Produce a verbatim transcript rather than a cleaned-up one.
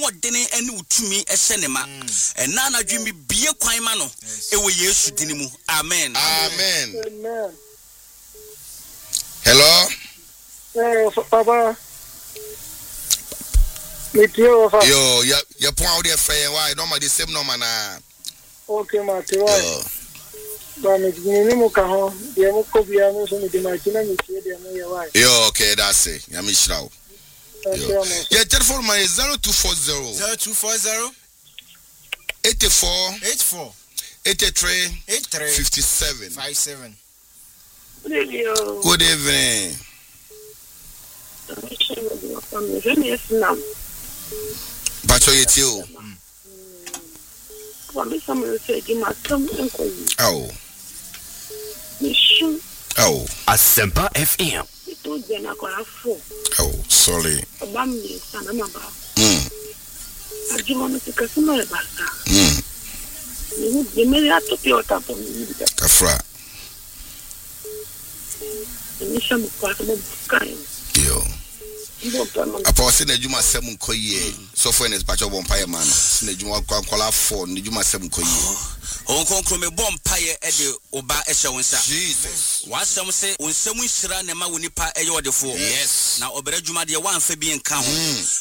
hodene ene utumi ehye ne ma ena na dwemi bie kwan ma no ewo Yesu dini mu amen amen Amen. hello Eh, Papa. Metio fa. yo ya ya pon out there fair why no ma the same number na Okay, Mateo. Ba me gini mu ka ho. Dia mu ko bia no so me di ma kina me tie dia no ya why. yo okay that's it ya me shraw yeah telephone my zero two four zero zero two four zero eighty-four eighty-four eighty-three eighty-three fifty-seven fifty-seven. Good evening. Bacho yetio. Oh. Oh. Asempa F M. Oh, sorry. Mm. Mm. Kafra. Yo. Apo se na djuma sem nko ye so for nes pacho bon paye man se na djuma kwala four na djuma sem nko ye on konkro me bom paye e de oba ehye wonsa Jesus wa sem se wonsem nhira na ma woni pa eye odefo yes na obere djuma de wan fa bi nka ho